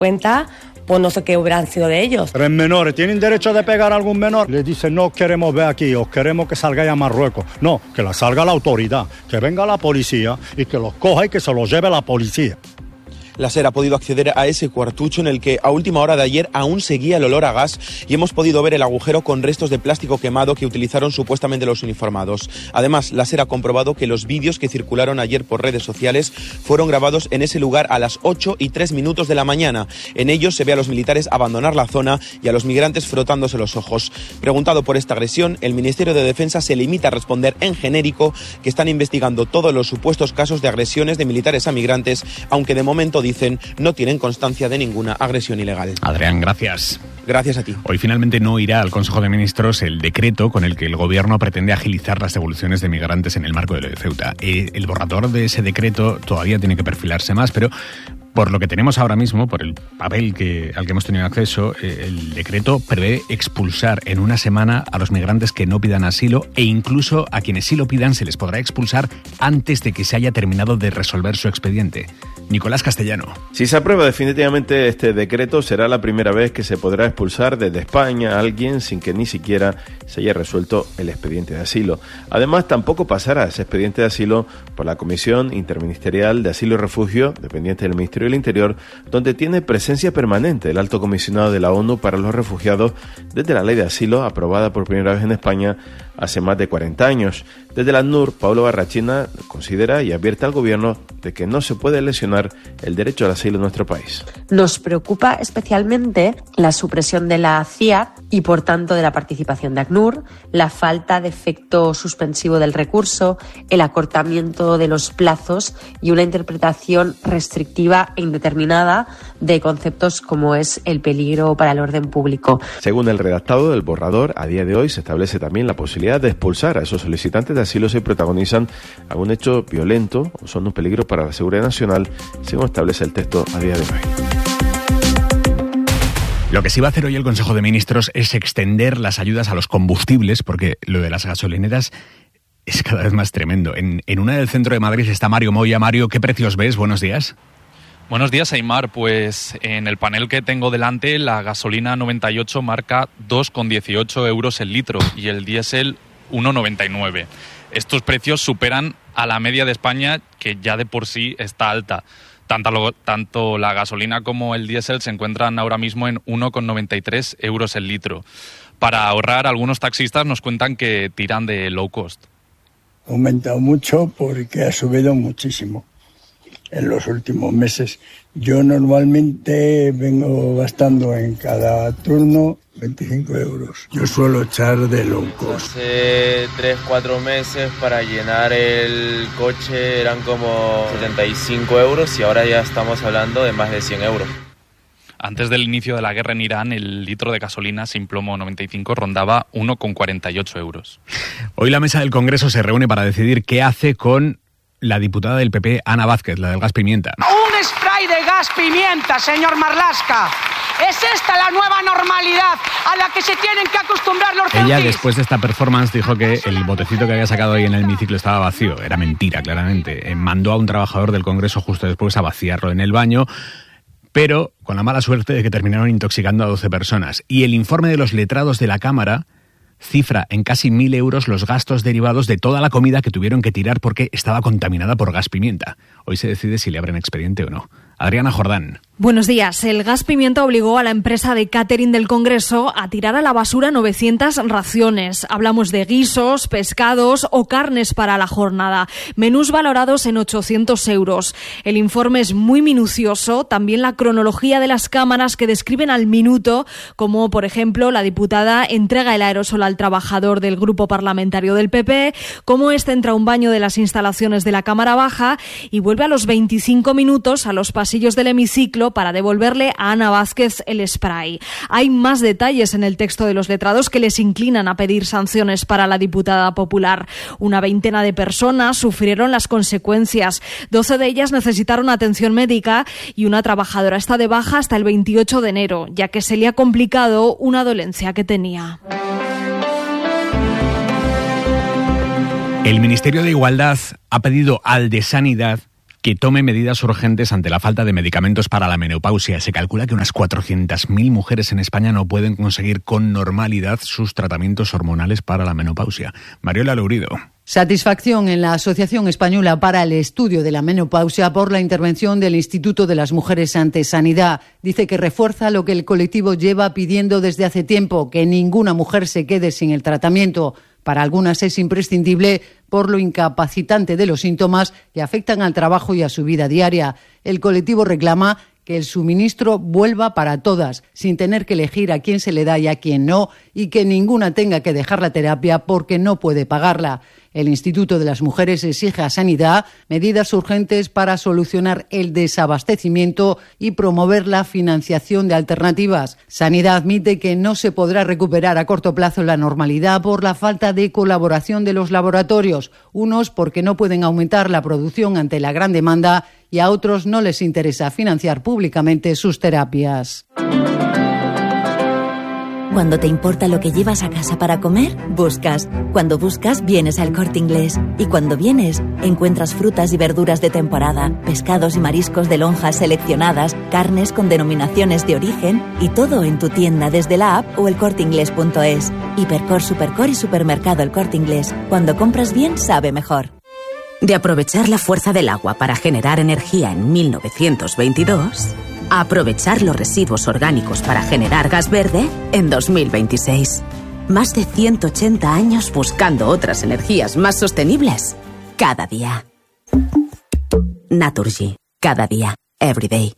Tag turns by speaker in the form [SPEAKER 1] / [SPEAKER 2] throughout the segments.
[SPEAKER 1] cuenta, pues no sé qué hubieran sido de ellos.
[SPEAKER 2] 3 menores, ¿tienen derecho de pegar a algún menor? Les dicen, no queremos ver aquí, os queremos que salgáis a Marruecos. No, que la salga la autoridad, que venga la policía y que los coja y que se los lleve la policía.
[SPEAKER 3] La SER ha podido acceder a ese cuartucho en el que a última hora de ayer aún seguía el olor a gas y hemos podido ver el agujero con restos de plástico quemado que utilizaron supuestamente los uniformados. Además, la SER ha comprobado que los vídeos que circularon ayer por redes sociales fueron grabados en ese lugar a las 8:03 de la mañana. En ellos se ve a los militares abandonar la zona y a los migrantes frotándose los ojos. Preguntado por esta agresión, el Ministerio de Defensa se limita a responder en genérico que están investigando todos los supuestos casos de agresiones de militares a migrantes, aunque de momento dicen no tienen constancia de ninguna agresión ilegal.
[SPEAKER 4] Adrián, gracias.
[SPEAKER 3] Gracias a ti.
[SPEAKER 4] Hoy finalmente no irá al Consejo de Ministros el decreto con el que el Gobierno pretende agilizar las devoluciones de migrantes en el marco de lo de Ceuta. El borrador de ese decreto todavía tiene que perfilarse más, pero por lo que tenemos ahora mismo, por el papel al que hemos tenido acceso, el decreto prevé expulsar en una semana a los migrantes que no pidan asilo e incluso a quienes sí lo pidan se les podrá expulsar antes de que se haya terminado de resolver su expediente. Nicolás Castellano.
[SPEAKER 5] Si se aprueba definitivamente este decreto, será la primera vez que se podrá expulsar desde España a alguien sin que ni siquiera se haya resuelto el expediente de asilo. Además, tampoco pasará ese expediente de asilo por la Comisión Interministerial de Asilo y Refugio, dependiente del Ministerio del Interior, donde tiene presencia permanente el Alto Comisionado de la ONU para los Refugiados desde la Ley de Asilo, aprobada por primera vez en España hace más de 40 años. Desde la ACNUR, Pablo Barrachina considera y advierte al Gobierno de que no se puede lesionar el derecho al asilo en nuestro país.
[SPEAKER 6] Nos preocupa especialmente la supresión de la CIA y, por tanto, de la participación de ACNUR, la falta de efecto suspensivo del recurso, el acortamiento de los plazos y una interpretación restrictiva e indeterminada de conceptos como es el peligro para el orden público.
[SPEAKER 5] Según el redactado del borrador, a día de hoy se establece también la posibilidad de expulsar a esos solicitantes de asilo si protagonizan algún hecho violento o son un peligro para la seguridad nacional, según establece el texto a día de hoy.
[SPEAKER 4] Lo que sí va a hacer hoy el Consejo de Ministros es extender las ayudas a los combustibles, porque lo de las gasolineras es cada vez más tremendo. En una del centro de Madrid está Mario Moya. Mario, ¿qué precios ves? Buenos días.
[SPEAKER 7] Buenos días, Aimar. Pues en el panel que tengo delante, la gasolina 98 marca 2,18 euros el litro y el diésel 1,99. Estos precios superan a la media de España, que ya de por sí está alta. Tanto la gasolina como el diésel se encuentran ahora mismo en 1,93 euros el litro. Para ahorrar, algunos taxistas nos cuentan que tiran de low cost.
[SPEAKER 8] Ha aumentado mucho porque ha subido muchísimo en los últimos meses. Yo normalmente vengo gastando en cada turno 25 euros. Yo suelo echar de low cost.
[SPEAKER 9] Hace 3-4 meses para llenar el coche eran como 75 euros y ahora ya estamos hablando de más de 100 euros.
[SPEAKER 7] Antes del inicio de la guerra en Irán, el litro de gasolina sin plomo 95 rondaba 1,48 euros.
[SPEAKER 4] Hoy la mesa del Congreso se reúne para decidir qué hace con la diputada del PP, Ana Vázquez, la del gas pimienta.
[SPEAKER 10] Un spray de gas pimienta, señor Marlaska. ¿Es esta la nueva normalidad a la que se tienen que acostumbrar los ceutís?
[SPEAKER 4] Ella, después de esta performance, dijo que el botecito que había sacado ahí en el hemiciclo estaba vacío. Era mentira, claramente. Mandó a un trabajador del Congreso justo después a vaciarlo en el baño, pero con la mala suerte de que terminaron intoxicando a 12 personas. Y el informe de los letrados de la Cámara cifra en casi 1.000 euros los gastos derivados de toda la comida que tuvieron que tirar porque estaba contaminada por gas pimienta. Hoy se decide si le abren expediente o no. Adriana Jordán.
[SPEAKER 11] Buenos días. El gas pimienta obligó a la empresa de catering del Congreso a tirar a la basura 900 raciones. Hablamos de guisos, pescados o carnes para la jornada. Menús valorados en 800 euros. El informe es muy minucioso. También la cronología de las cámaras que describen al minuto, como por ejemplo la diputada entrega el aerosol al trabajador del grupo parlamentario del PP, cómo este entra a un baño de las instalaciones de la Cámara Baja y vuelve a los 25 minutos a los pasillos del hemiciclo para devolverle a Ana Vázquez el spray. Hay más detalles en el texto de los letrados que les inclinan a pedir sanciones para la diputada popular. Una veintena de personas sufrieron las consecuencias. 12 de ellas necesitaron atención médica y una trabajadora está de baja hasta el 28 de enero, ya que se le ha complicado una dolencia que tenía.
[SPEAKER 4] El Ministerio de Igualdad ha pedido al de Sanidad que tome medidas urgentes ante la falta de medicamentos para la menopausia. Se calcula que unas 400.000 mujeres en España no pueden conseguir con normalidad sus tratamientos hormonales para la menopausia. Mariola Lourido.
[SPEAKER 12] Satisfacción en la Asociación Española para el Estudio de la Menopausia por la intervención del Instituto de las Mujeres ante Sanidad. Dice que refuerza lo que el colectivo lleva pidiendo desde hace tiempo, que ninguna mujer se quede sin el tratamiento. Para algunas es imprescindible por lo incapacitante de los síntomas que afectan al trabajo y a su vida diaria. El colectivo reclama que el suministro vuelva para todas, sin tener que elegir a quién se le da y a quién no, y que ninguna tenga que dejar la terapia porque no puede pagarla. El Instituto de las Mujeres exige a Sanidad medidas urgentes para solucionar el desabastecimiento y promover la financiación de alternativas. Sanidad admite que no se podrá recuperar a corto plazo la normalidad por la falta de colaboración de los laboratorios, unos porque no pueden aumentar la producción ante la gran demanda y a otros no les interesa financiar públicamente sus terapias.
[SPEAKER 13] Cuando te importa lo que llevas a casa para comer, buscas. Cuando buscas, vienes al Corte Inglés. Y cuando vienes, encuentras frutas y verduras de temporada, pescados y mariscos de lonjas seleccionadas, carnes con denominaciones de origen y todo en tu tienda desde la app o elcorteinglés.es. Hipercor, Supercor y Supermercado El Corte Inglés. Cuando compras bien, sabe mejor.
[SPEAKER 14] De aprovechar la fuerza del agua para generar energía en 1922... a aprovechar los residuos orgánicos para generar gas verde en 2026. Más de 180 años buscando otras energías más sostenibles. Cada día. Naturgy. Cada día. Every day.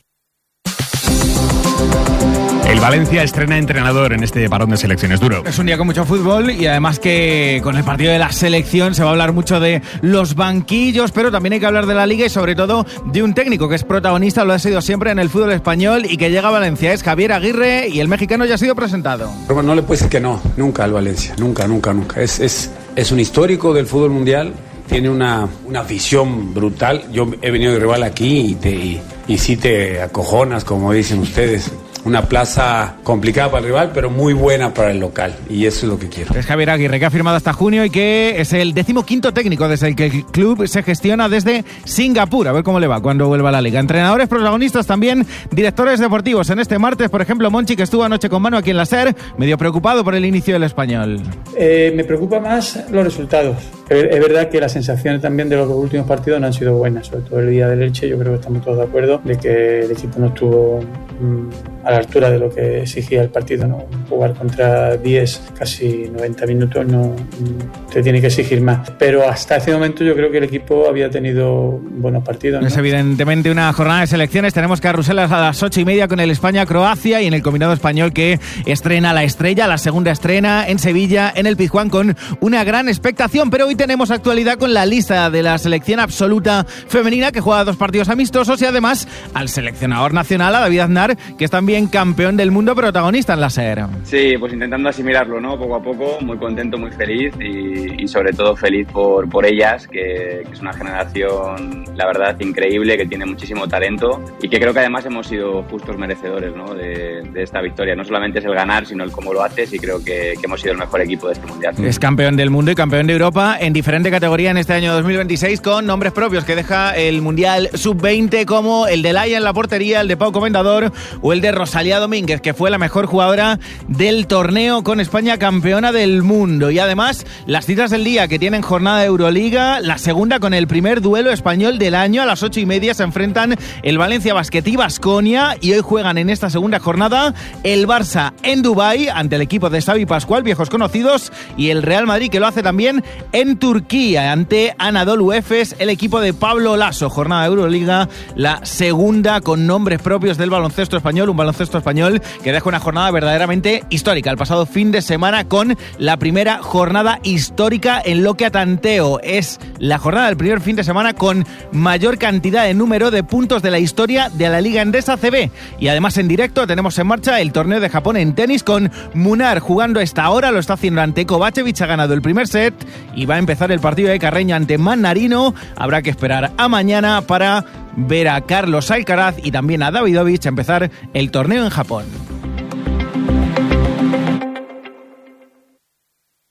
[SPEAKER 4] El Valencia estrena entrenador en este parón de selecciones duro.
[SPEAKER 15] Es un día con mucho fútbol y además que con el partido de la selección se va a hablar mucho de los banquillos, pero también hay que hablar de la Liga y sobre todo de un técnico que es protagonista, lo ha sido siempre en el fútbol español y que llega a Valencia. Es Javier Aguirre y el mexicano ya ha sido presentado.
[SPEAKER 16] Pero no le puede decir que no, nunca al Valencia, nunca. Es un histórico del fútbol mundial. Tiene una visión brutal. Yo he venido de rival aquí y sí te acojonas, como dicen ustedes. Una plaza complicada para el rival, pero muy buena para el local. Y eso es lo que quiero.
[SPEAKER 15] Es Javier Aguirre, que ha firmado hasta junio y que es el 15º técnico desde el que el club se gestiona desde Singapur. A ver cómo le va cuando vuelva a la Liga. Entrenadores, protagonistas también, directores deportivos. En este martes, por ejemplo, Monchi, que estuvo anoche con Manu aquí en la SER, medio preocupado por el inicio del Español.
[SPEAKER 17] Me preocupa más los resultados. Es verdad que las sensaciones también de los últimos partidos no han sido buenas, sobre todo el día del Elche. Yo creo que estamos todos de acuerdo de que el equipo no estuvo a la altura de lo que exigía el partido, ¿no? Jugar contra 10 casi 90 minutos no te tiene que exigir más, pero hasta ese momento yo creo que el equipo había tenido buenos partidos, ¿no?
[SPEAKER 15] Es evidentemente una jornada de selecciones. Tenemos Carruselas a las 8:30 con el España-Croacia y en el combinado español que estrena la Estrella, la segunda estrena en Sevilla, en el Pizjuán, con una gran expectación. Pero hoy tenemos actualidad con la lista de la selección absoluta femenina, que juega 2 partidos amistosos, y además al seleccionador nacional, a David Aznar, que es también campeón del mundo, protagonista en la SER.
[SPEAKER 18] Sí, pues intentando asimilarlo, ¿no? Poco a poco, muy contento, muy feliz y sobre todo feliz por ellas, que es una generación, la verdad, increíble, que tiene muchísimo talento y que creo que además hemos sido justos merecedores, ¿no? de esta victoria. No solamente es el ganar, sino el cómo lo haces, y creo que hemos sido el mejor equipo de este mundial.
[SPEAKER 15] Es campeón del mundo y campeón de Europa en diferente categoría en este año 2026, con nombres propios que deja el Mundial Sub-20, como el de Laia en la portería, el de Pau Comendador o el de Rosalía Domínguez, que fue la mejor jugadora del torneo con España campeona del mundo. Y además las citas del día, que tienen jornada de Euroliga, la segunda con el primer duelo español del año. A las 8:30 se enfrentan el Valencia Basket y Baskonia, y hoy juegan en esta segunda jornada el Barça en Dubái ante el equipo de Xavi Pascual, viejos conocidos, y el Real Madrid, que lo hace también en Turquía ante Anadolu Efes, el equipo de Pablo Lasso. Jornada de Euroliga, la segunda con nombres propios del baloncesto español, un baloncesto español que deja una jornada verdaderamente histórica el pasado fin de semana, con la primera jornada histórica en lo que a tanteo es la jornada del primer fin de semana con mayor cantidad de número de puntos de la historia de la Liga Endesa CB. Y además en directo tenemos en marcha el torneo de Japón en tenis, con Munar jugando a esta hora, lo está haciendo ante Kovacevic, ha ganado el primer set y va a empezar el partido de Carreño ante Mannarino. Habrá que esperar a mañana para ver a Carlos Alcaraz y también a Davidovich a empezar el torneo en Japón.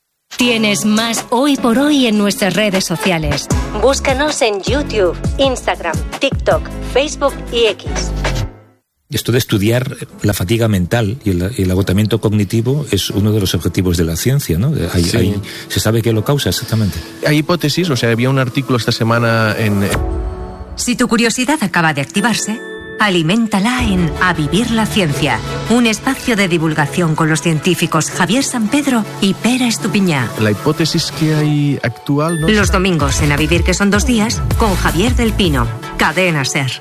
[SPEAKER 19] Tienes más Hoy por Hoy en nuestras redes sociales. Búscanos en YouTube, Instagram, TikTok, Facebook y X.
[SPEAKER 20] Esto de estudiar la fatiga mental y el agotamiento cognitivo es uno de los objetivos de la ciencia, ¿no? ¿Se sabe qué lo causa exactamente?
[SPEAKER 21] Hay hipótesis, había un artículo esta semana en...
[SPEAKER 19] Si tu curiosidad acaba de activarse, aliméntala en A Vivir la Ciencia, un espacio de divulgación con los científicos Javier Sampedro y Pere Estupiñá.
[SPEAKER 21] La hipótesis que hay actual... ¿no?
[SPEAKER 19] Los domingos en A Vivir, que son 2 días, con Javier del Pino, Cadena SER.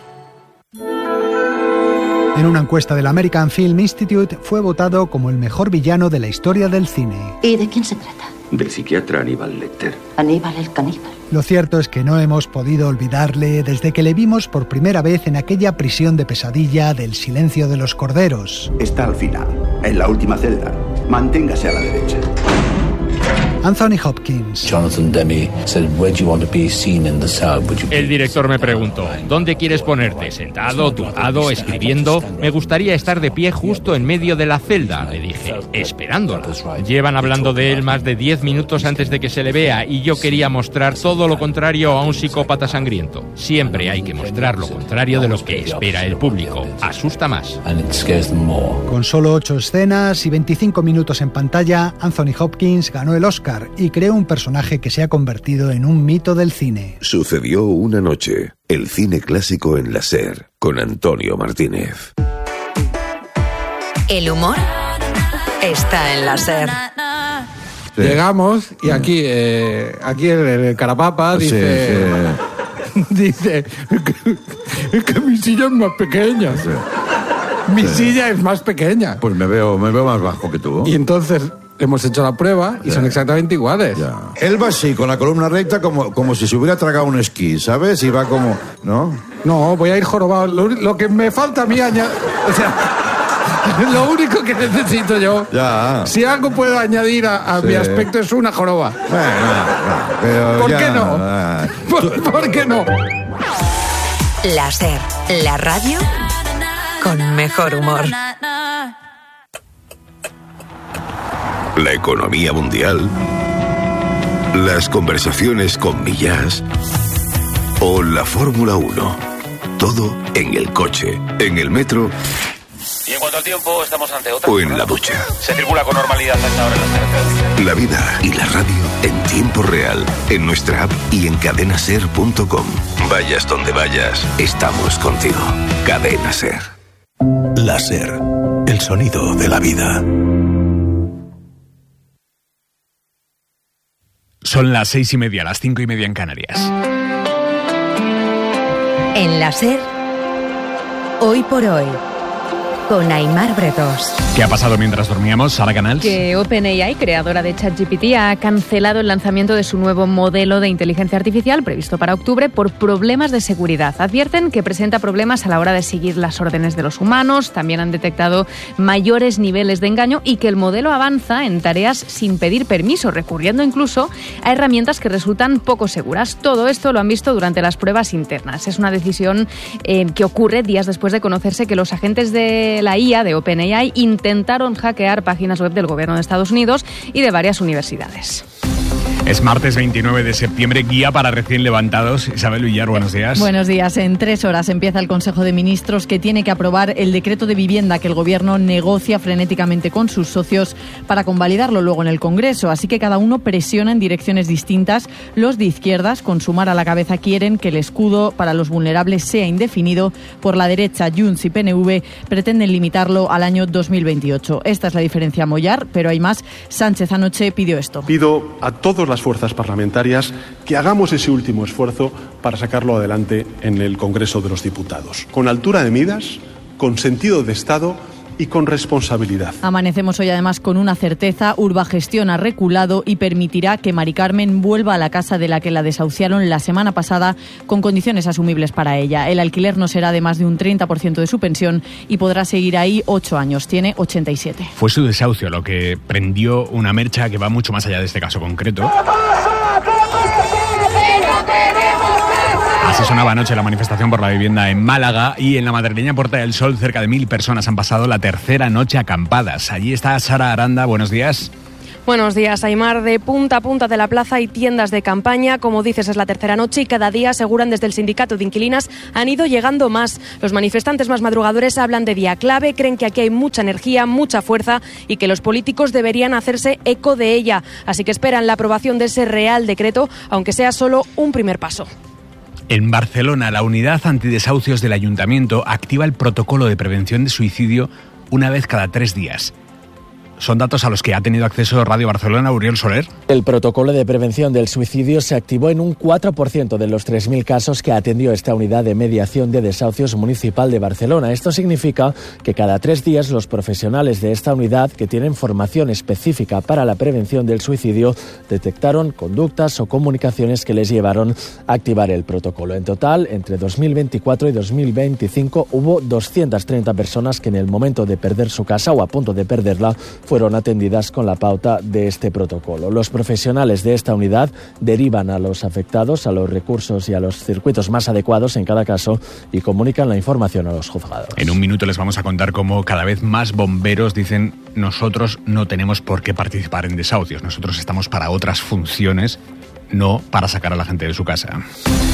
[SPEAKER 22] En una encuesta del American Film Institute fue votado como el mejor villano de la historia del cine.
[SPEAKER 23] ¿Y de quién se trata?
[SPEAKER 24] Del psiquiatra Aníbal Lecter.
[SPEAKER 23] Aníbal el caníbal.
[SPEAKER 22] Lo cierto es que no hemos podido olvidarle desde que le vimos por primera vez en aquella prisión de pesadilla del Silencio de los Corderos.
[SPEAKER 24] Está al final, en la última celda. Manténgase a la derecha.
[SPEAKER 22] Anthony Hopkins.
[SPEAKER 25] Jonathan Demme said, "Where do you want to be seen in the cell?"
[SPEAKER 26] El director me preguntó, ¿dónde quieres ponerte? ¿Sentado, tumbado, escribiendo? Me gustaría estar de pie justo en medio de la celda, le dije, esperándolo. Llevan hablando de él más de 10 minutos antes de que se le vea y yo quería mostrar todo lo contrario a un psicópata sangriento. Siempre hay que mostrar lo contrario de lo que espera el público. Asusta más.
[SPEAKER 22] Con solo 8 escenas y 25 minutos en pantalla, Anthony Hopkins ganó el Oscar y creó un personaje que se ha convertido en un mito del cine.
[SPEAKER 27] Sucedió una noche, el cine clásico en la SER, con Antonio Martínez.
[SPEAKER 19] El humor está en la SER.
[SPEAKER 28] Sí. Llegamos y aquí el carapapa dice... Sí. Dice que mi silla es más pequeña. Sí. Mi silla es más pequeña.
[SPEAKER 29] Pues me veo más bajo que tú.
[SPEAKER 28] Y entonces... hemos hecho la prueba y son exactamente iguales.
[SPEAKER 29] Ya. Él va así, con la columna recta, como si se hubiera tragado un esquí, ¿sabes? Y va como... ¿no?
[SPEAKER 28] No, voy a ir jorobado. Lo que me falta a mí añadir... O sea, lo único que necesito yo...
[SPEAKER 29] Ya.
[SPEAKER 28] Si algo puedo añadir a mi aspecto es una joroba.
[SPEAKER 29] Pero
[SPEAKER 28] ¿Por qué no? ¿Por qué no?
[SPEAKER 19] La SER, la radio con mejor humor.
[SPEAKER 27] La economía mundial, las conversaciones con Millás o la Fórmula 1. Todo en el coche, en el metro
[SPEAKER 30] y en cuanto al tiempo estamos ante otra.
[SPEAKER 27] O en la ducha.
[SPEAKER 30] Se circula con normalidad a esta hora en las carreteras.
[SPEAKER 27] La vida y la radio en tiempo real, en nuestra app y en cadenaser.com. Vayas donde vayas, estamos contigo. Cadena SER. La SER, el sonido de la vida.
[SPEAKER 4] Son las 6:30, las 5:30 en Canarias.
[SPEAKER 19] En la SER, Hoy por Hoy, con Aimar Bretos.
[SPEAKER 4] ¿Qué ha pasado mientras dormíamos, Sara Canals?
[SPEAKER 31] Que OpenAI, creadora de ChatGPT, ha cancelado el lanzamiento de su nuevo modelo de inteligencia artificial previsto para octubre por problemas de seguridad. Advierten que presenta problemas a la hora de seguir las órdenes de los humanos, también han detectado mayores niveles de engaño y que el modelo avanza en tareas sin pedir permiso, recurriendo incluso a herramientas que resultan poco seguras. Todo esto lo han visto durante las pruebas internas. Es una decisión que ocurre días después de conocerse que los agentes de la IA de OpenAI intentaron hackear páginas web del gobierno de Estados Unidos y de varias universidades.
[SPEAKER 4] Es martes 29 de septiembre, guía para recién levantados. Isabel Villar, buenos días.
[SPEAKER 32] Buenos días. En 3 horas empieza el Consejo de Ministros que tiene que aprobar el decreto de vivienda que el Gobierno negocia frenéticamente con sus socios para convalidarlo luego en el Congreso. Así que cada uno presiona en direcciones distintas. Los de izquierdas, con Sumar a la cabeza, quieren que el escudo para los vulnerables sea indefinido. Por la derecha, Junts y PNV pretenden limitarlo al año 2028. Esta es la diferencia a mollar, pero hay más. Sánchez anoche pidió esto.
[SPEAKER 33] Pido a todas las fuerzas parlamentarias que hagamos ese último esfuerzo para sacarlo adelante en el Congreso de los Diputados. Con altura de miras, con sentido de Estado y con responsabilidad.
[SPEAKER 32] Amanecemos hoy además con una certeza. Urbagestión ha reculado y permitirá que Mari Carmen vuelva a la casa de la que la desahuciaron la semana pasada con condiciones asumibles para ella. El alquiler no será de más de un 30% de su pensión y podrá seguir ahí 8 años. Tiene 87.
[SPEAKER 4] Fue su desahucio lo que prendió una mercha que va mucho más allá de este caso concreto. Así sonaba anoche la manifestación por la vivienda en Málaga y en la madrileña Puerta del Sol cerca de 1000 personas han pasado la tercera noche acampadas. Allí está Sara Aranda, buenos días.
[SPEAKER 1] Buenos días, Aimar. De punta a punta de la plaza hay tiendas de campaña. Como dices, es la tercera noche y cada día, aseguran desde el sindicato de inquilinas, han ido llegando más. Los manifestantes más madrugadores hablan de día clave, creen que aquí hay mucha energía, mucha fuerza y que los políticos deberían hacerse eco de ella. Así que esperan la aprobación de ese Real Decreto, aunque sea solo un primer paso.
[SPEAKER 4] En Barcelona, la unidad antidesahucios del Ayuntamiento activa el protocolo de prevención de suicidio una vez cada 3 días. Son datos a los que ha tenido acceso Radio Barcelona. Uriol Soler.
[SPEAKER 2] El protocolo de prevención del suicidio se activó en un 4% de los 3.000 casos que atendió esta unidad de mediación de desahucios municipal de Barcelona. Esto significa que cada 3 días los profesionales de esta unidad, que tienen formación específica para la prevención del suicidio, detectaron conductas o comunicaciones que les llevaron a activar el protocolo. En total, entre 2024 y 2025 hubo 230 personas que en el momento de perder su casa o a punto de perderla fueron atendidas con la pauta de este protocolo. Los profesionales de esta unidad derivan a los afectados a los recursos y a los circuitos más adecuados en cada caso y comunican la información a los juzgados.
[SPEAKER 4] En un minuto les vamos a contar cómo cada vez más bomberos dicen: nosotros no tenemos por qué participar en desahucios, nosotros estamos para otras funciones, no para sacar a la gente de su casa.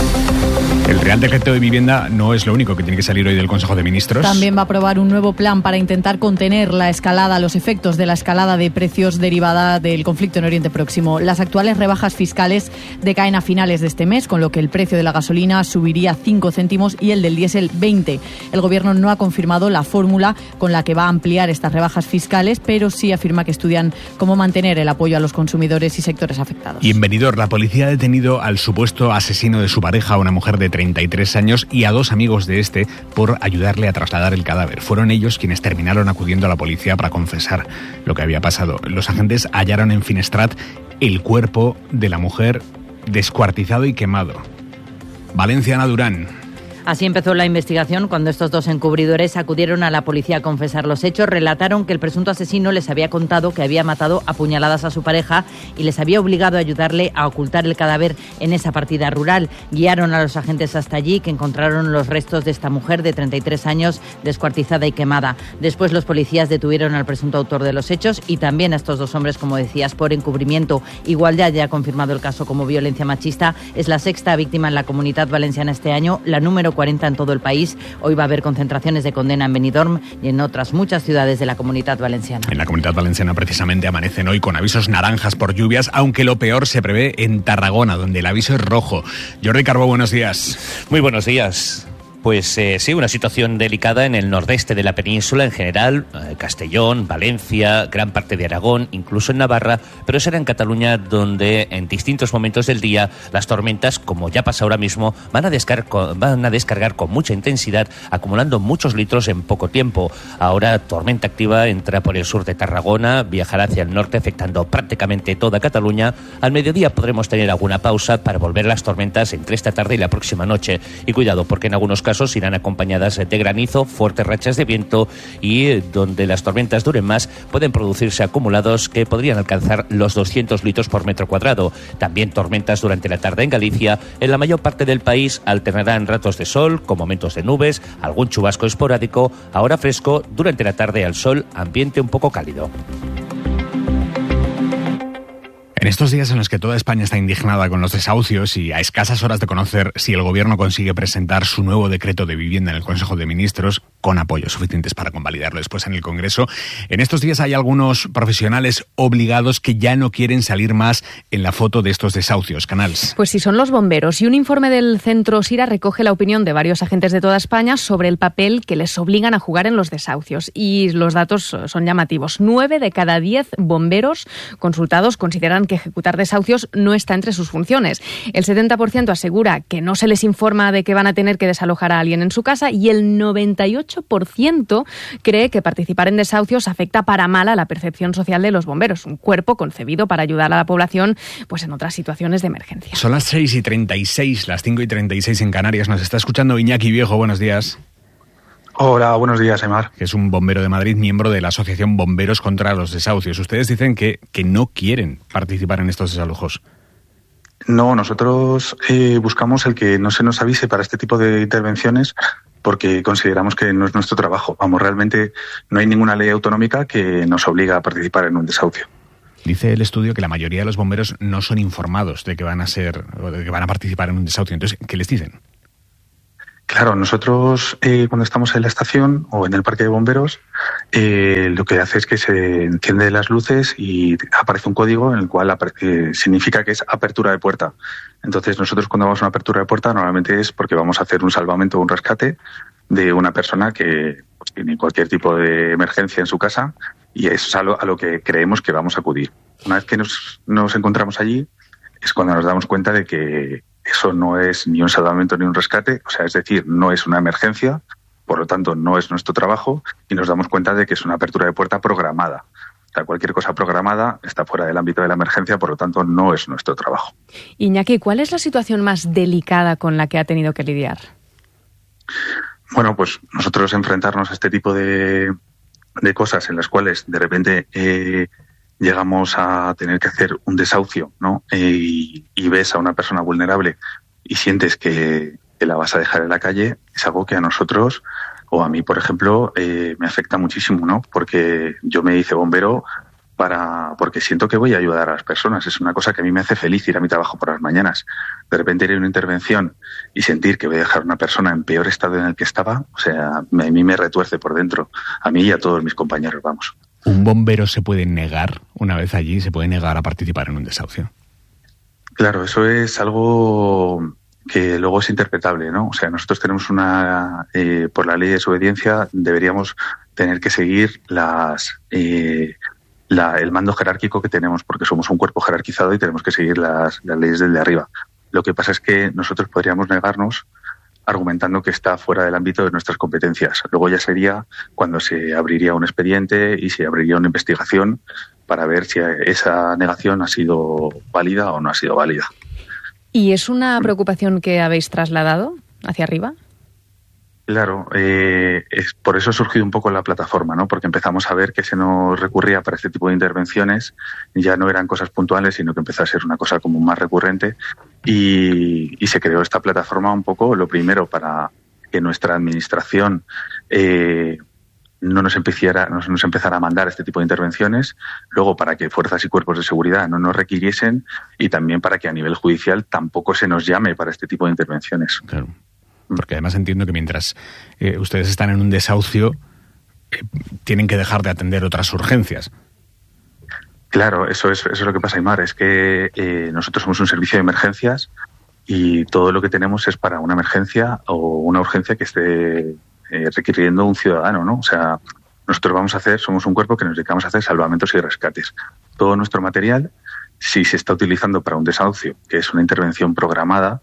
[SPEAKER 4] El Real Decreto de Vivienda no es lo único que tiene que salir hoy del Consejo de Ministros.
[SPEAKER 32] También va a aprobar un nuevo plan para intentar contener la escalada, los efectos de la escalada de precios derivada del conflicto en Oriente Próximo. Las actuales rebajas fiscales decaen a finales de este mes, con lo que el precio de la gasolina subiría 5 céntimos y el del diésel 20. El Gobierno no ha confirmado la fórmula con la que va a ampliar estas rebajas fiscales, pero sí afirma que estudian cómo mantener el apoyo a los consumidores y sectores afectados.
[SPEAKER 4] Y en Benidorm, la policía ha detenido al supuesto asesino de su pareja, una mujer de 33 años, y a 2 amigos de este por ayudarle a trasladar el cadáver. Fueron ellos quienes terminaron acudiendo a la policía para confesar lo que había pasado. Los agentes hallaron en Finestrat el cuerpo de la mujer descuartizado y quemado. Valencia, Ana Durán.
[SPEAKER 3] Así empezó la investigación cuando estos 2 encubridores acudieron a la policía a confesar los hechos. Relataron que el presunto asesino les había contado que había matado a puñaladas a su pareja y les había obligado a ayudarle a ocultar el cadáver en esa partida rural. Guiaron a los agentes hasta allí, que encontraron los restos de esta mujer de 33 años descuartizada y quemada. Después los policías detuvieron al presunto autor de los hechos y también a estos 2 hombres, como decías, por encubrimiento. Igualdad ya ha confirmado el caso como violencia machista. Es la 6ª víctima en la Comunidad Valenciana este año, la número 40 en todo el país. Hoy va a haber concentraciones de condena en Benidorm y en otras muchas ciudades de la Comunidad Valenciana.
[SPEAKER 4] En la Comunidad Valenciana precisamente amanecen hoy con avisos naranjas por lluvias, aunque lo peor se prevé en Tarragona, donde el aviso es rojo. Jordi Carbó, buenos días.
[SPEAKER 5] Muy buenos días. Pues sí, una situación delicada en el nordeste de la península en general, Castellón, Valencia, gran parte de Aragón, incluso en Navarra, pero será en Cataluña donde en distintos momentos del día las tormentas, como ya pasa ahora mismo, van a descargar con mucha intensidad, acumulando muchos litros en poco tiempo. Ahora tormenta activa entra por el sur de Tarragona, viajará hacia el norte afectando prácticamente toda Cataluña. Al mediodía podremos tener alguna pausa para volver a las tormentas entre esta tarde y la próxima noche. Y cuidado, porque en algunos casos irán acompañadas de granizo, fuertes rachas de viento y donde las tormentas duren más pueden producirse acumulados que podrían alcanzar los 200 litros por metro cuadrado. También tormentas durante la tarde en Galicia. En la mayor parte del país alternarán ratos de sol con momentos de nubes, algún chubasco esporádico, ahora fresco, durante la tarde al sol, ambiente un poco cálido.
[SPEAKER 4] En estos días en los que toda España está indignada con los desahucios y a escasas horas de conocer si el Gobierno consigue presentar su nuevo decreto de vivienda en el Consejo de Ministros, con apoyos suficientes para convalidarlo después en el Congreso, en estos días hay algunos profesionales obligados que ya no quieren salir más en la foto de estos desahucios. Canals.
[SPEAKER 31] Pues sí, son los bomberos. Y un informe del Centro Sira recoge la opinión de varios agentes de toda España sobre el papel que les obligan a jugar en los desahucios. Y los datos son llamativos. 9 de cada 10 bomberos consultados consideran que ejecutar desahucios no está entre sus funciones. El 70% asegura que no se les informa de que van a tener que desalojar a alguien en su casa y el 98% cree que participar en desahucios afecta para mal a la percepción social de los bomberos, un cuerpo concebido para ayudar a la población pues en otras situaciones de emergencia.
[SPEAKER 4] Son las 6:36, las 5:36 en Canarias. Nos está escuchando Iñaki Viejo. Buenos días.
[SPEAKER 6] Hola, buenos días, Aimar.
[SPEAKER 4] Que es un bombero de Madrid, miembro de la Asociación Bomberos contra los Desahucios. Ustedes dicen que no quieren participar en estos desalojos.
[SPEAKER 6] No, nosotros buscamos el que no se nos avise para este tipo de intervenciones porque consideramos que no es nuestro trabajo. Vamos, realmente no hay ninguna ley autonómica que nos obliga a participar en un desahucio.
[SPEAKER 4] Dice el estudio que la mayoría de los bomberos no son informados de que van a participar en un desahucio. Entonces, ¿qué les dicen?
[SPEAKER 6] Claro, nosotros cuando estamos en la estación o en el parque de bomberos, lo que hace es que se encienden las luces y aparece un código en el cual significa que es apertura de puerta. Entonces nosotros cuando vamos a una apertura de puerta normalmente es porque vamos a hacer un salvamento o un rescate de una persona que pues, tiene cualquier tipo de emergencia en su casa y es a lo que creemos que vamos a acudir. Una vez que nos encontramos allí es cuando nos damos cuenta de que eso no es ni un salvamento ni un rescate, o sea, es decir, no es una emergencia, por lo tanto no es nuestro trabajo y nos damos cuenta de que es una apertura de puerta programada. O sea, cualquier cosa programada está fuera del ámbito de la emergencia, por lo tanto no es nuestro trabajo.
[SPEAKER 31] Iñaki, ¿cuál es la situación más delicada con la que ha tenido que lidiar?
[SPEAKER 6] Bueno, pues nosotros enfrentarnos a este tipo de cosas en las cuales de repente llegamos a tener que hacer un desahucio, ¿no? Y ves a una persona vulnerable y sientes que la vas a dejar en la calle, es algo que a nosotros, o a mí, por ejemplo, me afecta muchísimo, ¿no? Porque yo me hice bombero porque siento que voy a ayudar a las personas. Es una cosa que a mí me hace feliz ir a mi trabajo por las mañanas. De repente ir a una intervención y sentir que voy a dejar a una persona en peor estado en el que estaba, o sea, a mí me retuerce por dentro. A mí y a todos mis compañeros, vamos.
[SPEAKER 4] ¿Un bombero se puede negar, una vez allí, se puede negar a participar en un desahucio?
[SPEAKER 6] Claro, eso es algo que luego es interpretable, ¿no? O sea, nosotros tenemos por la ley de desobediencia, deberíamos tener que seguir el mando jerárquico que tenemos, porque somos un cuerpo jerarquizado y tenemos que seguir las leyes del de arriba. Lo que pasa es que nosotros podríamos negarnos argumentando que está fuera del ámbito de nuestras competencias. Luego ya sería cuando se abriría un expediente y se abriría una investigación para ver si esa negación ha sido válida o no ha sido válida.
[SPEAKER 31] ¿Y es una preocupación que habéis trasladado hacia arriba?
[SPEAKER 6] Claro, por eso ha surgido un poco la plataforma, ¿no? Porque empezamos a ver que se nos recurría para este tipo de intervenciones, ya no eran cosas puntuales, sino que empezó a ser una cosa como más recurrente y se creó esta plataforma un poco, lo primero, para que nuestra administración no nos empezara a mandar este tipo de intervenciones, luego para que fuerzas y cuerpos de seguridad no nos requiriesen y también para que a nivel judicial tampoco se nos llame para este tipo de intervenciones.
[SPEAKER 4] Claro. Porque además entiendo que mientras ustedes están en un desahucio, tienen que dejar de atender otras urgencias.
[SPEAKER 6] Claro, eso es lo que pasa, Aimar, es que nosotros somos un servicio de emergencias y todo lo que tenemos es para una emergencia o una urgencia que esté requiriendo un ciudadano, ¿no? O sea, nosotros somos un cuerpo que nos dedicamos a hacer salvamentos y rescates. Todo nuestro material, si se está utilizando para un desahucio, que es una intervención programada,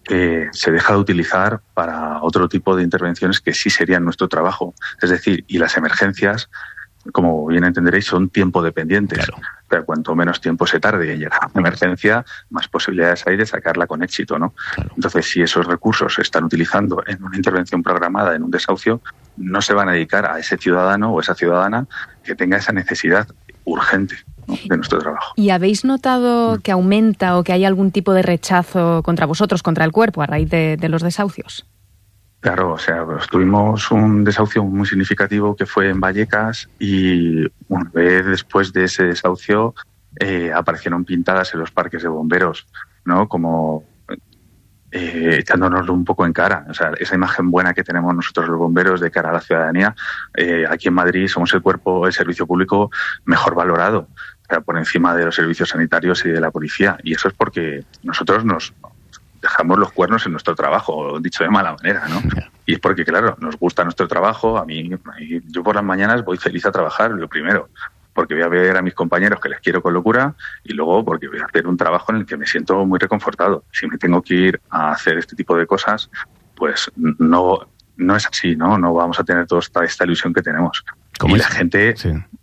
[SPEAKER 6] se deja de utilizar para otro tipo de intervenciones que sí serían nuestro trabajo. Es decir, y las emergencias, como bien entenderéis, son tiempo dependientes. Claro. Pero cuanto menos tiempo se tarde en llegar a una emergencia, más posibilidades hay de sacarla con éxito, ¿no? Claro. Entonces, si esos recursos se están utilizando en una intervención programada, en un desahucio, no se van a dedicar a ese ciudadano o esa ciudadana que tenga esa necesidad urgente, ¿no?, de nuestro trabajo.
[SPEAKER 31] ¿Y habéis notado que aumenta o que hay algún tipo de rechazo contra vosotros, contra el cuerpo, a raíz de los desahucios?
[SPEAKER 6] Claro, o sea, pues tuvimos un desahucio muy significativo que fue en Vallecas y una vez después de ese desahucio aparecieron pintadas en los parques de bomberos, ¿no? Como echándonoslo un poco en cara. O sea, esa imagen buena que tenemos nosotros los bomberos de cara a la ciudadanía, aquí en Madrid somos el servicio público mejor valorado, o sea, por encima de los servicios sanitarios y de la policía. Y eso es porque nosotros nos dejamos los cuernos en nuestro trabajo, dicho de mala manera, ¿no? Y es porque, claro, nos gusta nuestro trabajo. Yo por las mañanas voy feliz a trabajar, lo primero, porque voy a ver a mis compañeros que les quiero con locura y luego porque voy a hacer un trabajo en el que me siento muy reconfortado. Si me tengo que ir a hacer este tipo de cosas, pues no es así, ¿no? No vamos a tener toda esta ilusión que tenemos. Y la gente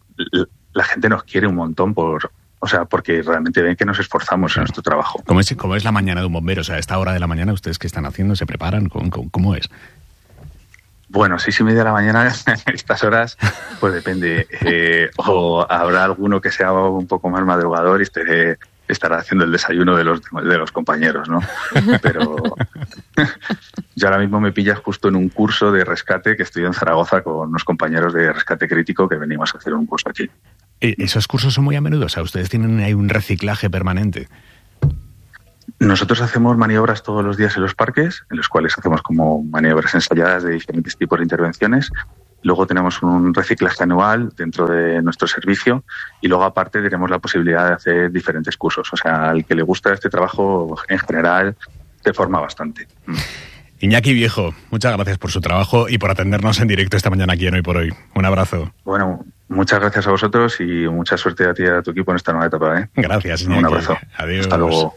[SPEAKER 6] nos quiere un montón porque realmente ven que nos esforzamos en nuestro trabajo.
[SPEAKER 4] ¿Cómo es la mañana de un bombero? O sea, a esta hora de la mañana, ¿ustedes qué están haciendo? ¿Se preparan? ¿Cómo es?
[SPEAKER 6] Bueno, 6:30 de la mañana, estas horas, pues depende. O habrá alguno que sea un poco más madrugador y estará haciendo el desayuno de los compañeros, ¿no? Pero yo ahora mismo me pillas justo en un curso de rescate que estoy en Zaragoza con unos compañeros de rescate crítico que venimos a hacer un curso aquí.
[SPEAKER 4] ¿Esos cursos son muy a menudo? O sea, ¿ustedes tienen ahí un reciclaje permanente?
[SPEAKER 6] Nosotros hacemos maniobras todos los días en los parques, en los cuales hacemos como maniobras ensayadas de diferentes tipos de intervenciones. Luego tenemos un reciclaje anual dentro de nuestro servicio y luego aparte tenemos la posibilidad de hacer diferentes cursos. O sea, al que le gusta este trabajo en general se forma bastante.
[SPEAKER 4] Iñaki Viejo, muchas gracias por su trabajo y por atendernos en directo esta mañana aquí en Hoy por Hoy. Un abrazo.
[SPEAKER 6] Bueno, muchas gracias a vosotros y mucha suerte a ti y a tu equipo en esta nueva etapa, ¿eh?
[SPEAKER 4] Gracias, Iñaki.
[SPEAKER 6] Un abrazo.
[SPEAKER 4] Adiós.
[SPEAKER 6] Hasta luego.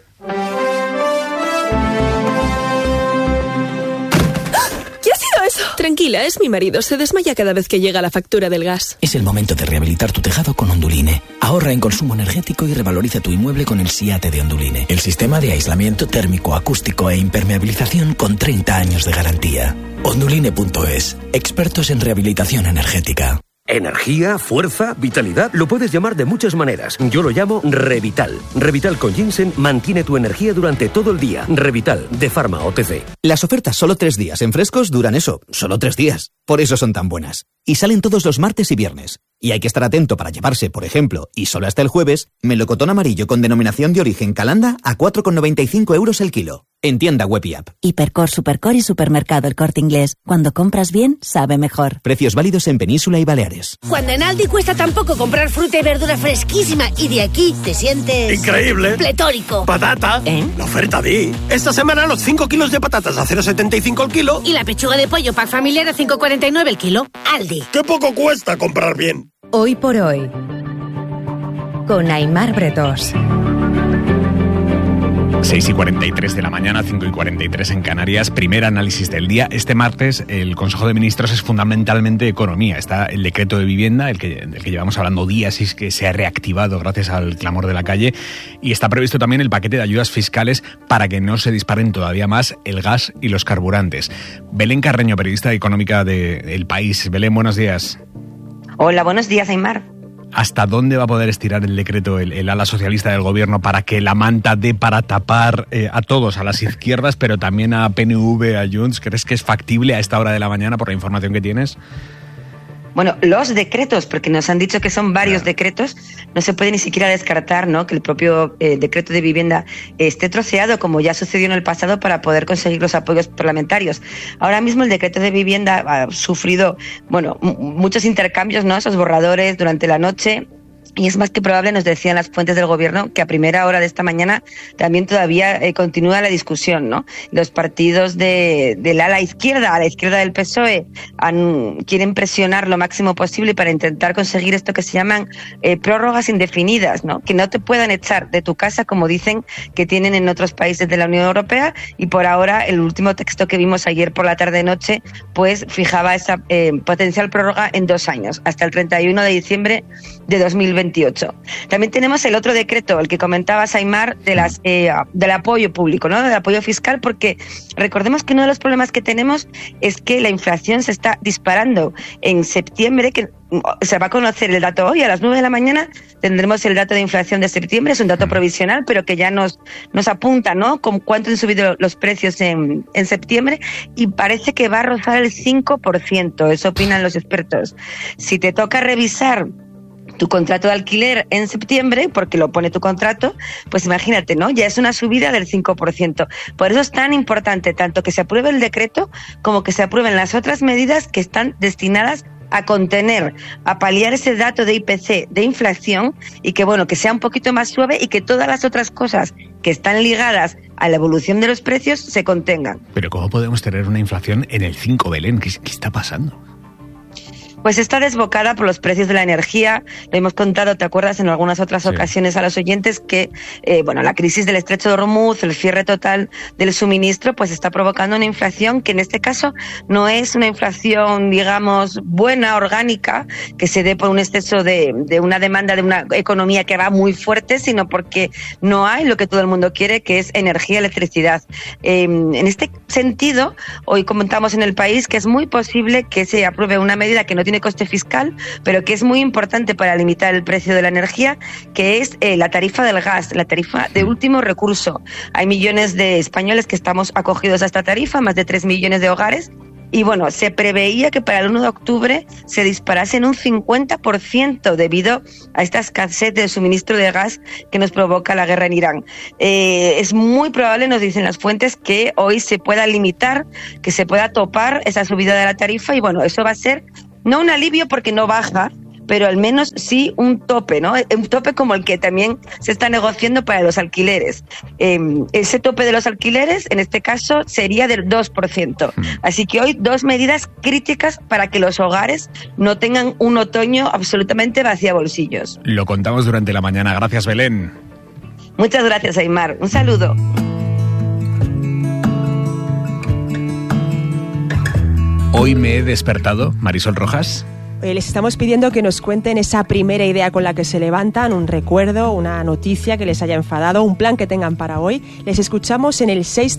[SPEAKER 7] ¿Qué ha sido eso? Tranquila, es mi marido. Se desmaya cada vez que llega la factura del gas.
[SPEAKER 8] Es el momento de rehabilitar tu tejado con Onduline. Ahorra en consumo energético y revaloriza tu inmueble con el SIATE de Onduline. El sistema de aislamiento térmico, acústico e impermeabilización con 30 años de garantía. Onduline.es. Expertos en rehabilitación energética.
[SPEAKER 9] Energía, fuerza, vitalidad, lo puedes llamar de muchas maneras. Yo lo llamo Revital. Revital con ginseng mantiene tu energía durante todo el día. Revital, de Pharma OTC.
[SPEAKER 10] Las ofertas solo 3 días en frescos duran eso, solo 3 días. Por eso son tan buenas. Y salen todos los martes y viernes. Y hay que estar atento para llevarse, por ejemplo, y solo hasta el jueves, melocotón amarillo con denominación de origen Calanda a 4,95 € el kilo. En tienda web y app.
[SPEAKER 11] Hipercor, Supercor y Supermercado El Corte Inglés. Cuando compras bien, sabe mejor.
[SPEAKER 10] Precios válidos en Península y Baleares.
[SPEAKER 12] Cuando en Aldi cuesta tan poco comprar fruta y verdura fresquísima y de aquí te sientes...
[SPEAKER 13] ¡increíble!
[SPEAKER 12] ¡Pletórico!
[SPEAKER 13] ¡Patata! La oferta di. Esta semana los 5 kilos de patatas a 0,75 el kilo.
[SPEAKER 12] Y la pechuga de pollo pack familiar a 5,49 el kilo. Aldi.
[SPEAKER 13] ¡Qué poco cuesta comprar bien!
[SPEAKER 14] Hoy por Hoy, con Aimar Bretós.
[SPEAKER 4] 6:43 de la mañana, 5:43 en Canarias. Primer análisis del día. Este martes el Consejo de Ministros es fundamentalmente economía. Está el decreto de vivienda, del que llevamos hablando días y que se ha reactivado gracias al clamor de la calle. Y está previsto también el paquete de ayudas fiscales para que no se disparen todavía más el gas y los carburantes. Belén Carreño, periodista económica de El País. Belén, buenos días.
[SPEAKER 15] Hola, buenos días, Aimar.
[SPEAKER 4] ¿Hasta dónde va a poder estirar el decreto el ala socialista del gobierno para que la manta dé para tapar a todos, a las izquierdas, pero también a PNV, a Junts? ¿Crees que es factible a esta hora de la mañana por la información que tienes?
[SPEAKER 15] Bueno, los decretos, porque nos han dicho que son varios decretos, no se puede ni siquiera descartar, ¿no?, que el propio decreto de vivienda esté troceado, como ya sucedió en el pasado, para poder conseguir los apoyos parlamentarios. Ahora mismo el decreto de vivienda ha sufrido, bueno, muchos intercambios, ¿no?, esos borradores durante la noche. Y es más que probable, nos decían las fuentes del gobierno, que a primera hora de esta mañana también todavía continúa la discusión, ¿no? Los partidos del ala izquierda, a la izquierda del PSOE, quieren presionar lo máximo posible para intentar conseguir esto que se llaman prórrogas indefinidas, ¿no? Que no te puedan echar de tu casa, como dicen que tienen en otros países de la Unión Europea. Y por ahora, el último texto que vimos ayer por la tarde-noche, pues fijaba esa potencial prórroga en 2 años, hasta el 31 de diciembre de 2028. También tenemos el otro decreto, el que comentabas, Aimar, del apoyo público, ¿no?, del apoyo fiscal, porque recordemos que uno de los problemas que tenemos es que la inflación se está disparando. En septiembre, que se va a conocer el dato hoy, a las 9 de la mañana tendremos el dato de inflación de septiembre, es un dato provisional, pero que ya nos apunta, ¿no?, con cuánto han subido los precios en septiembre, y parece que va a rozar el 5%, eso opinan los expertos. Si te toca revisar tu contrato de alquiler en septiembre, porque lo pone tu contrato, pues imagínate, ¿no? Ya es una subida del 5%. Por eso es tan importante tanto que se apruebe el decreto como que se aprueben las otras medidas que están destinadas a contener, a paliar ese dato de IPC, de inflación, y que, bueno, que sea un poquito más suave y que todas las otras cosas que están ligadas a la evolución de los precios se contengan.
[SPEAKER 4] Pero ¿cómo podemos tener una inflación en el 5, Belén? ¿Qué está pasando?
[SPEAKER 15] Pues está desbocada por los precios de la energía. Lo hemos contado, ¿te acuerdas?, en algunas otras ocasiones a los oyentes, que la crisis del Estrecho de Hormuz, el cierre total del suministro, pues está provocando una inflación que en este caso no es una inflación, digamos, buena, orgánica, que se dé por un exceso de una demanda de una economía que va muy fuerte, sino porque no hay lo que todo el mundo quiere, que es energía, electricidad. En este sentido, hoy comentamos en El País que es muy posible que se apruebe una medida que no tiene coste fiscal, pero que es muy importante para limitar el precio de la energía, que es la tarifa del gas, la tarifa de último recurso. Hay millones de españoles que estamos acogidos a esta tarifa, más de 3 millones de hogares, y bueno, se preveía que para el 1 de octubre se disparase en un 50% debido a esta escasez de suministro de gas que nos provoca la guerra en Irán. Es muy probable, nos dicen las fuentes, que hoy se pueda limitar, que se pueda topar esa subida de la tarifa, y bueno, eso va a ser no un alivio porque no baja, pero al menos sí un tope, ¿no? Un tope como el que también se está negociando para los alquileres. Ese tope de los alquileres, en este caso, sería del 2%. Así que hoy 2 medidas críticas para que los hogares no tengan un otoño absolutamente vaciabolsillos.
[SPEAKER 4] Lo contamos durante la mañana. Gracias, Belén.
[SPEAKER 15] Muchas gracias, Aimar. Un saludo.
[SPEAKER 4] Hoy me he despertado, Marisol Rojas.
[SPEAKER 16] Les estamos pidiendo que nos cuenten esa primera idea con la que se levantan, un recuerdo, una noticia que les haya enfadado, un plan que tengan para hoy. Les escuchamos en el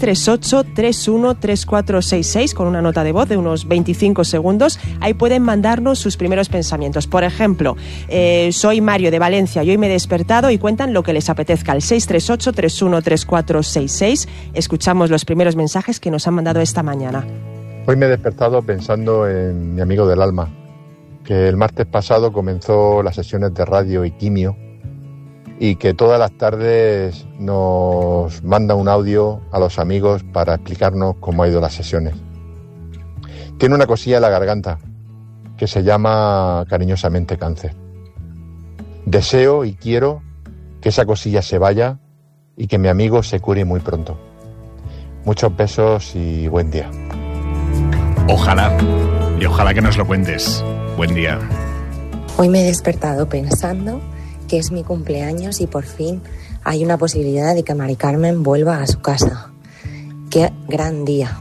[SPEAKER 16] 638-313466 con una nota de voz de unos 25 segundos. Ahí pueden mandarnos sus primeros pensamientos. Por ejemplo, soy Mario de Valencia y hoy me he despertado, y cuentan lo que les apetezca. Al 638-313466 escuchamos los primeros mensajes que nos han mandado esta mañana.
[SPEAKER 17] Hoy me he despertado pensando en mi amigo del alma, que el martes pasado comenzó las sesiones de radio y quimio, y que todas las tardes nos manda un audio a los amigos para explicarnos cómo ha ido las sesiones. Tiene una cosilla en la garganta que se llama cariñosamente cáncer. Deseo y quiero que esa cosilla se vaya y que mi amigo se cure muy pronto. Muchos besos y buen día.
[SPEAKER 4] Ojalá, y ojalá que nos lo cuentes. Buen día.
[SPEAKER 18] Hoy me he despertado pensando que es mi cumpleaños y por fin hay una posibilidad de que Mari Carmen vuelva a su casa. ¡Qué gran día!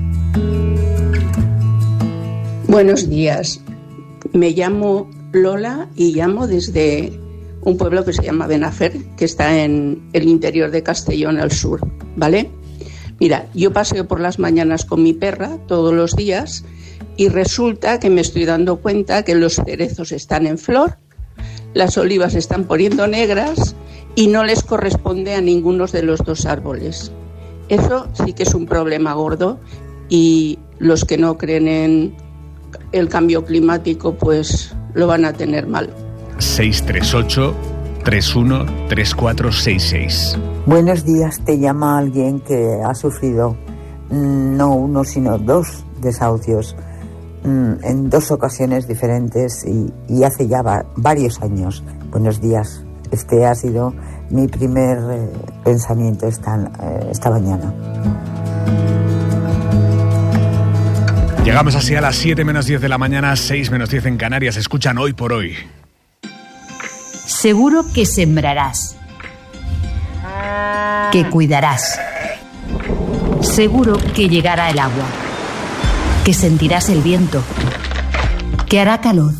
[SPEAKER 20] Buenos días. Me llamo Lola y llamo desde un pueblo que se llama Benafer, que está en el interior de Castellón al sur, ¿vale? Mira, yo paseo por las mañanas con mi perra todos los días y resulta que me estoy dando cuenta que los cerezos están en flor, las olivas se están poniendo negras y no les corresponde a ninguno de los dos árboles. Eso sí que es un problema gordo, y los que no creen en el cambio climático pues lo van a tener mal.
[SPEAKER 4] 638-313466.
[SPEAKER 21] Buenos días, te llama alguien que ha sufrido no uno sino 2 desahucios en 2 ocasiones diferentes y hace ya varios años. Buenos días, este ha sido mi primer pensamiento esta mañana.
[SPEAKER 4] Llegamos así a las 7 menos 10 de la mañana, 6 menos 10 en Canarias. Escuchan Hoy por Hoy.
[SPEAKER 19] Seguro que sembrarás, que cuidarás. Seguro que llegará el agua, que sentirás el viento, que hará calor.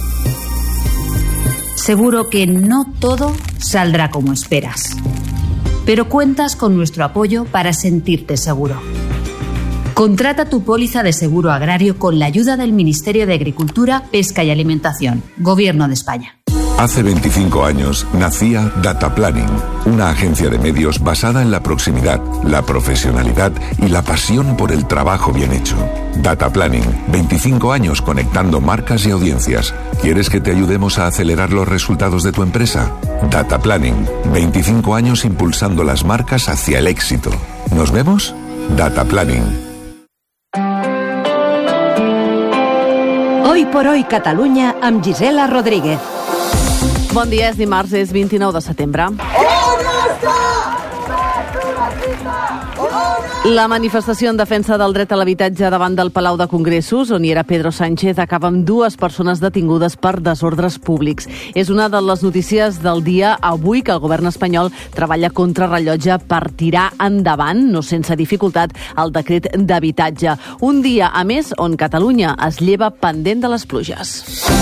[SPEAKER 19] Seguro que no todo saldrá como esperas, pero cuentas con nuestro apoyo para sentirte seguro. Contrata tu póliza de seguro agrario con la ayuda del Ministerio de Agricultura, Pesca y Alimentación, Gobierno de España.
[SPEAKER 27] Hace 25 años nacía Data Planning, una agencia de medios basada en la proximidad, la profesionalidad y la pasión por el trabajo bien hecho. Data Planning, 25 años conectando marcas y audiencias. ¿Quieres que te ayudemos a acelerar los resultados de tu empresa? Data Planning, 25 años impulsando las marcas hacia el éxito. ¿Nos vemos? Data Planning.
[SPEAKER 22] Hoy por hoy Catalunya amb Gisela Rodríguez.
[SPEAKER 23] Bon dia, és dimarts, és 29 de setembre. La manifestació en defensa del dret a l'habitatge davant del Palau de Congressos, on hi era Pedro Sánchez, acaba amb 2 persones detingudes per desordres públics. És una de les notícies del dia avui que el govern espanyol treballa contra rellotge per tirar endavant, no sense dificultat, el decret d'habitatge. Un dia, a més, on Catalunya es lleva pendent de les pluges.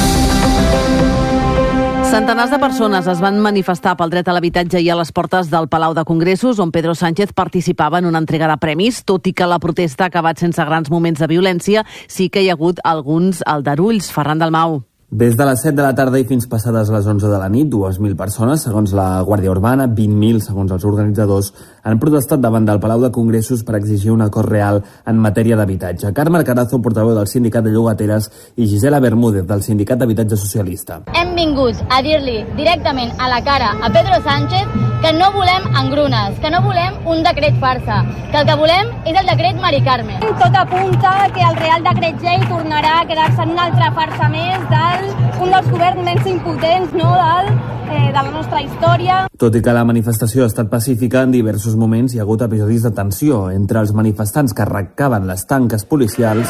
[SPEAKER 23] Centenars de persones es van manifestar pel dret a l'habitatge i a les portes del Palau de Congressos, on Pedro Sánchez participava en una entrega de premis. Tot i que la protesta ha acabat sense grans moments de violència, sí que hi ha hagut alguns aldarulls. Ferran Dalmau.
[SPEAKER 1] Des de les 7 de la tarda i fins passades les 11 de la nit, 2.000 persones, segons la Guàrdia Urbana, 20.000 segons els organitzadors, han protestat davant del Palau de Congressos per exigir un acord real en matèria d'habitatge. Carme Carazo, portaveu del Sindicat de Llogateres, i Gisela Bermúdez, del Sindicat d'Habitatge Socialista.
[SPEAKER 2] Hem vingut a dir-li directament a la cara a Pedro Sánchez que no volem engrunes, que no volem un decret farsa, que el que volem és el decret Mari Carmen.
[SPEAKER 3] Tot apunta que el Real Decret Llei tornarà a quedar-se en una altra farsa més un dels governs menys impotents de la nostra història.
[SPEAKER 1] Tot i que la manifestació ha estat pacífica, en diversos moments hi ha hagut episodis de tensió entre els manifestants que arrencaven les tanques policials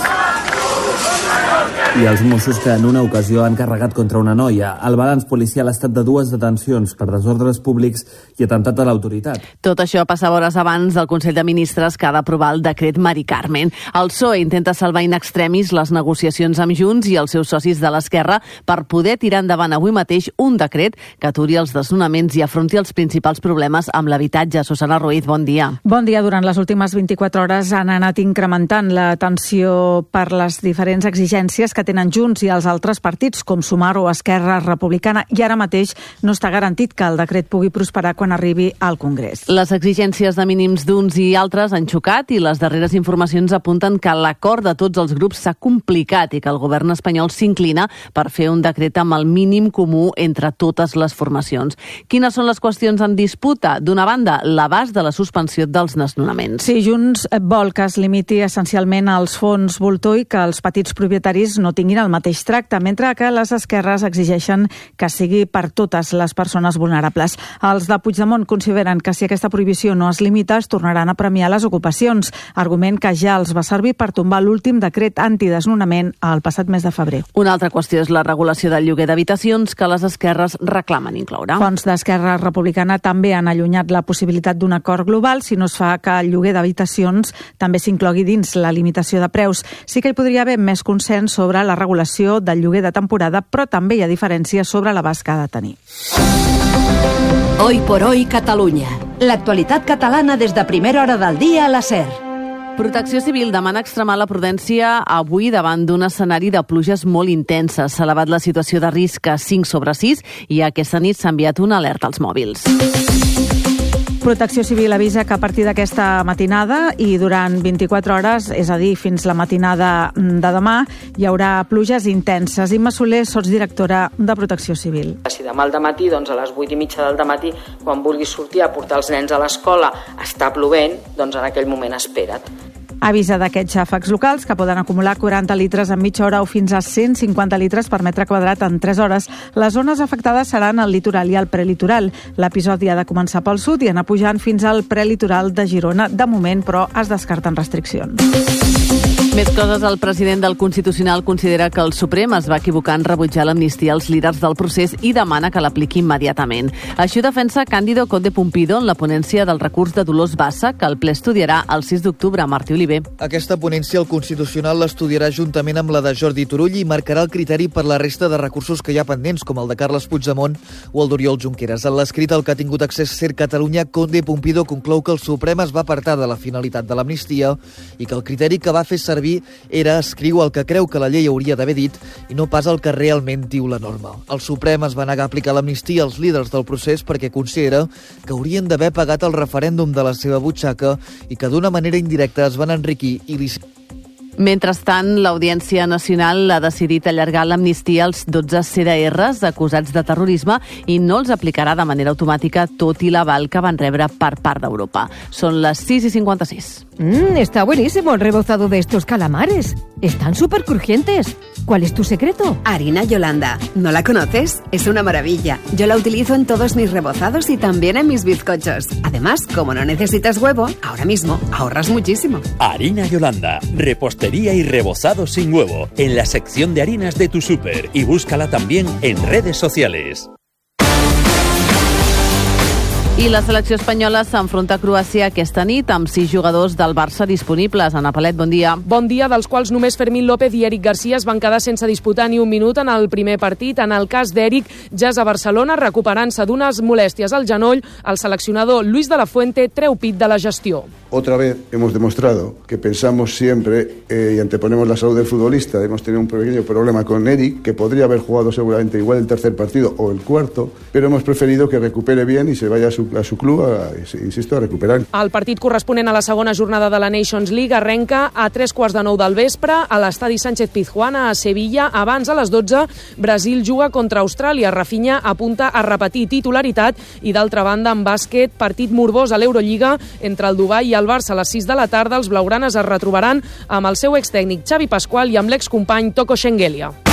[SPEAKER 1] i els Mossos que en una ocasió han carregat contra una noia. El balanç policial ha estat de 2 detencions per desordres públics i atemptat a l'autoritat.
[SPEAKER 23] Tot això passava hores abans del Consell de Ministres que ha d'aprovar el decret Mari Carmen. El PSOE intenta salvar in extremis les negociacions amb Junts i els seus socis de l'esquerra per poder tirar endavant avui mateix un decret que aturi els desnonaments i afronti els principals problemes amb l'habitatge. Susana Ruiz, bon dia.
[SPEAKER 5] Bon dia. Durant les últimes 24 hores han anat incrementant la tensió per les diferents exigències que tenen Junts i els altres partits, com Sumar o Esquerra Republicana, i ara mateix no està garantit que el decret pugui prosperar quan arribi al Congrés.
[SPEAKER 23] Les exigències de mínims d'uns i altres han xocat i les darreres informacions apunten que l'acord de tots els grups s'ha complicat i que el govern espanyol s'inclina per fer un decret amb el mínim comú entre totes les formacions. Quines són les qüestions en disputa? D'una banda, l'abast de la suspensió dels desnonaments.
[SPEAKER 5] Sí, Junts vol que es limiti essencialment als fons voltor i que els petits propietaris no tinguin el mateix tracte, mentre que les esquerres exigeixen que sigui per totes les persones vulnerables. Els de Puigdemont consideren que si aquesta prohibició no es limita, es tornaran a premiar les ocupacions, argument que ja els va servir per tombar l'últim decret antidesnonament el passat mes de febrer.
[SPEAKER 23] Una altra qüestió és la regulació del lloguer d'habitacions que les esquerres reclamen incloure.
[SPEAKER 5] Fonts d'Esquerra Republicana també han allunyat la possibilitat d'un acord global si no es fa que el lloguer d'habitacions també s'inclogui dins la limitació de preus. Sí que hi podria haver més consens sobre la regulació del lloguer de temporada, però també hi ha diferències sobre l'abast que ha de tenir.
[SPEAKER 22] Hoy por hoy Catalunya. L'actualitat catalana des de primera hora del dia a la SER.
[SPEAKER 23] Protecció Civil demana extremar la prudència avui davant d'un escenari de pluges molt intenses. S'ha elevat la situació de risc a 5/6 i aquesta nit s'ha enviat una alerta als mòbils.
[SPEAKER 5] Protecció Civil avisa que a partir d'aquesta matinada i durant 24 hores, és a dir, fins la matinada de demà, hi haurà pluges intenses. Imma Soler, sotsdirectora de Protecció Civil.
[SPEAKER 24] Si demà al dematí, doncs a les 8:30 del dematí, quan vulguis sortir a portar els nens a l'escola, està plovent, doncs en aquell moment espera't.
[SPEAKER 5] Avisa d'aquests xàfecs locals que poden acumular 40 litres en mitja hora o fins a 150 litres per metre quadrat en 3 hores. Les zones afectades seran el litoral i el prelitoral. L'episodi ha de començar pel sud i anar pujant fins al prelitoral de Girona. De moment, però, es descarten restriccions.
[SPEAKER 23] Més coses. El president del Constitucional considera que el Suprem es va equivocar en rebutjar l'amnistia als líders del procés i demana que l'apliqui immediatament. Així ho defensa Cándido Conde Pumpido en la ponència del recurs de Dolors Bassa, que el ple estudiarà el 6 d'octubre. Martí Oliver.
[SPEAKER 25] Aquesta ponència el Constitucional l'estudiarà juntament amb la de Jordi Turull i marcarà el criteri per la resta de recursos que hi ha pendents, com el de Carles Puigdemont o el d'Oriol Junqueras. En l'escrit al que ha tingut accés SER Catalunya, Conde Pumpido conclou que el Suprem es va apartar de la finalitat de l'amnistia i que el criteri que va fer servir era escriu el que creu que la llei hauria d'haver dit i no pas el que realment diu la norma. El Suprem es va negar a aplicar l'amnistia als líders del procés perquè considera que haurien d'haver pagat el referèndum de la seva butxaca i que d'una manera indirecta es van enriquir il·lícitament.
[SPEAKER 23] Mentrestant, l'Audiència Nacional ha decidit allargar l'amnistia als 12 CDRs acusats de terrorisme i no els aplicarà de manera automàtica tot i l'aval que van rebre per part d'Europa. Són les 6:56.
[SPEAKER 26] Está buenísimo el rebozado de estos calamares. Están súper crujientes. ¿Cuál es tu secreto?
[SPEAKER 28] Harina Yolanda. ¿No la conoces? Es una maravilla. Yo la utilizo en todos mis rebozados y también en mis bizcochos. Además, como no necesitas huevo, ahora mismo ahorras muchísimo.
[SPEAKER 29] Harina Yolanda. Repostería y rebozado sin huevo. En la sección de harinas de tu súper. Y búscala también en redes sociales.
[SPEAKER 23] I la selecció espanyola s'enfronta a Croàcia aquesta nit amb 6 jugadors del Barça disponibles. Ana Palet, bon dia.
[SPEAKER 6] Bon dia, dels quals només Fermín López i Eric Garcia es van quedar sense disputar ni un minut en el primer partit. En el cas d'Eric, ja és a Barcelona, recuperant-se d'unes molèsties al genoll. El seleccionador Luis de la Fuente treu pit de la gestió.
[SPEAKER 7] Otra vez hemos demostrado que pensamos siempre y anteponemos la salud del futbolista. Hemos tenido un pequeño problema con Eric, que podría haber jugado seguramente igual el tercer partido o el cuarto, pero hemos preferido que recupere bien y se vaya a su club, insisto, a recuperar.
[SPEAKER 6] El partit corresponent a la segona jornada de la Nations League arrenca a 3:15 del vespre a l'estadi Sánchez Pizjuán a Sevilla. Abans, a les 12, Brasil juga contra Austràlia. Rafinha apunta a repetir titularitat i, d'altra banda, en bàsquet, partit morbós a l'Eurolliga entre el Dubai i el Barça a les 6 de la tarda. Els blaugranes es retrobaran amb el seu extècnic Xavi Pascual i amb l'excompany Toko Shengelia.